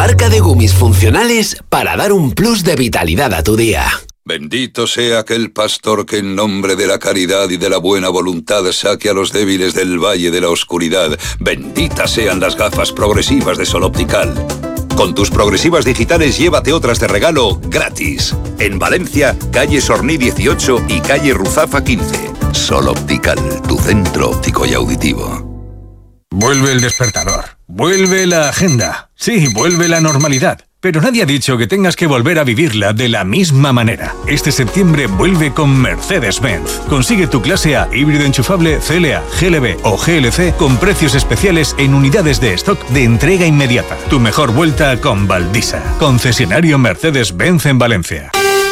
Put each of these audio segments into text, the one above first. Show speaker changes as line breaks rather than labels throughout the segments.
marca de gumis funcionales para dar un plus de vitalidad a tu día.
Bendito sea aquel pastor que en nombre de la caridad y de la buena voluntad saque a los débiles del valle de la oscuridad. Benditas sean las gafas progresivas de Sol Optical. Con tus progresivas digitales llévate otras de regalo gratis. En Valencia, calle Sorní 18 y calle Ruzafa 15. Sol Optical, tu centro óptico y auditivo.
Vuelve el despertador. Vuelve la agenda. Sí, vuelve la normalidad. Pero nadie ha dicho que tengas que volver a vivirla de la misma manera. Este septiembre vuelve con Mercedes-Benz. Consigue tu clase A, híbrido enchufable, CLA, GLB o GLC con precios especiales en unidades de stock de entrega inmediata. Tu mejor vuelta con Valdisa. Concesionario Mercedes-Benz en Valencia.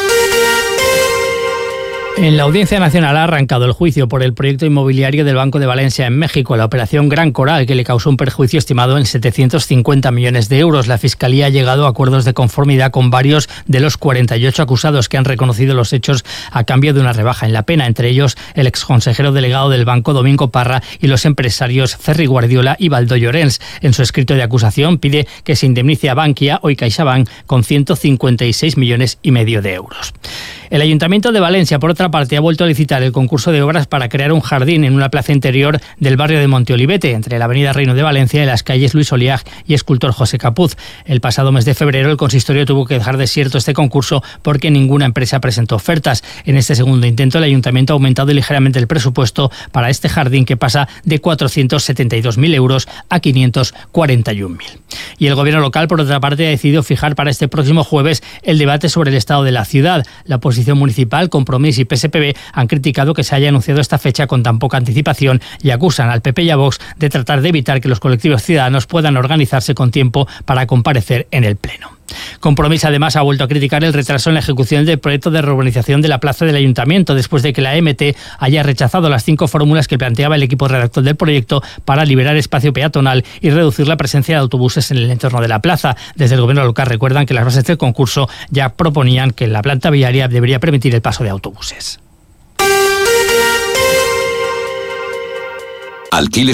En la Audiencia Nacional ha arrancado el juicio por el proyecto inmobiliario del Banco de Valencia en México, la operación Gran Coral, que le causó un perjuicio estimado en 750 millones de euros. La Fiscalía ha llegado a acuerdos de conformidad con varios de los 48 acusados que han reconocido los hechos a cambio de una rebaja en la pena, entre ellos el exconsejero delegado del banco Domingo Parra y los empresarios Cerri Guardiola y Baldo Llorens. En su escrito de acusación pide que se indemnice a Bankia, hoy CaixaBank, con 156,5 millones de euros. El Ayuntamiento de Valencia, por otra parte, ha vuelto a licitar el concurso de obras para crear un jardín en una plaza interior del barrio de Monteolivete, entre la avenida Reino de Valencia y las calles Luis Oliag y Escultor José Capuz. El pasado mes de febrero, el consistorio tuvo que dejar desierto este concurso porque ninguna empresa presentó ofertas. En este segundo intento, el Ayuntamiento ha aumentado ligeramente el presupuesto para este jardín, que pasa de 472.000 euros a 541.000. Y el Gobierno local, por otra parte, ha decidido fijar para este próximo jueves el debate sobre el estado de la ciudad. La oposición municipal, Compromís y PSPB han criticado que se haya anunciado esta fecha con tan poca anticipación y acusan al PP y a Vox de tratar de evitar que los colectivos ciudadanos puedan organizarse con tiempo para comparecer en el Pleno. Compromís además ha vuelto a criticar el retraso en la ejecución del proyecto de reurbanización de la plaza del Ayuntamiento, después de que la MT haya rechazado las 5 fórmulas que planteaba el equipo redactor del proyecto para liberar espacio peatonal y reducir la presencia de autobuses en el entorno de la plaza. Desde el Gobierno local recuerdan que las bases del concurso ya proponían que la planta viaria debería permitir el paso de autobuses.
Alquiles